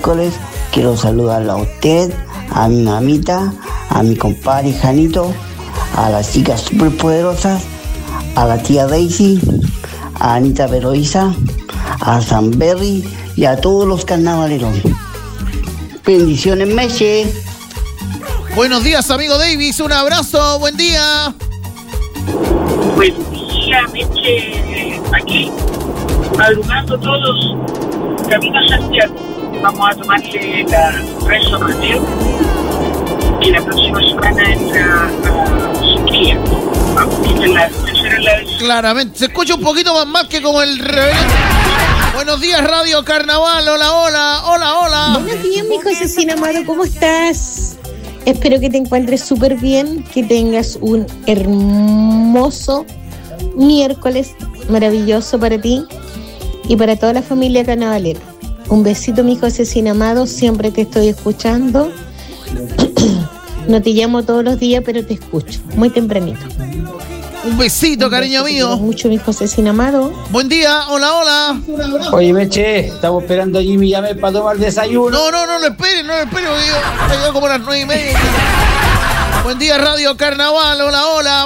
miércoles. Quiero saludarla a usted, a mi mamita, a mi compadre Janito, a las chicas superpoderosas, a la tía Daisy, a Anita Veroiza, a San Berry y a todos los carnavaleros. Bendiciones, Meche. Buenos días, amigo Davis. Un abrazo. Buen día. Buen día, Meche. Aquí, madrugando todos, camino a Santiago. Vamos a tomarle la resonancia y la próxima semana entra a Siquía. Claramente, se escucha un poquito más que como el rebelde. Buenos días, Radio Carnaval. Hola, hola, hola, hola. Buenos días, mi Josecina Amado, ¿cómo estás? Espero que te encuentres súper bien, que tengas un hermoso miércoles maravilloso para ti y para toda la familia carnavalera. Un besito, mi Josecina Amado, siempre te estoy escuchando. No te llamo todos los días, pero te escucho muy tempranito. Un besito, cariño mío. Mucho, mi Josecina Amado. Buen día, hola, hola. Oye, Meche, estamos esperando a Jimmy Llame para tomar desayuno. No lo espere, porque yo como a las 9:30. Buen día, Radio Carnaval, hola, hola.